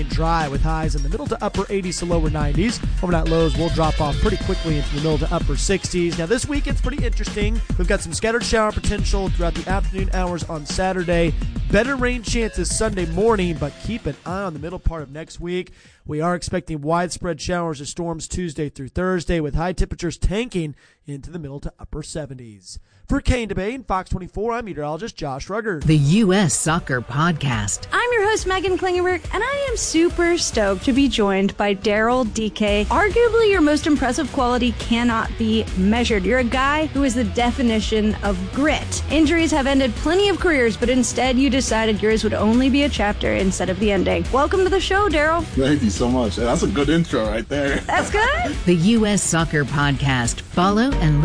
Dry with highs in the middle to upper 80s to lower 90s. Overnight lows will drop off pretty quickly into the middle to upper 60s. Now this weekend's pretty interesting. We've got some scattered shower potential throughout the afternoon hours on Saturday. Better rain chances Sunday morning, but keep an eye on the middle part of next week. We are expecting widespread showers or storms Tuesday through Thursday with high temperatures tanking into the middle to upper 70s. For Kane Debate and Fox 24, I'm meteorologist Josh Rugger. The U.S. Soccer Podcast. I'm your host, Megan Klingenberg, and I am super stoked to be joined by Daryl Dike. Arguably, your most impressive quality cannot be measured. You're a guy who is the definition of grit. Injuries have ended plenty of careers, but instead you decided yours would only be a chapter instead of the ending. Welcome to the show, Daryl. Thank you so much. That's a good intro right there. That's good. The U.S. Soccer Podcast. Follow and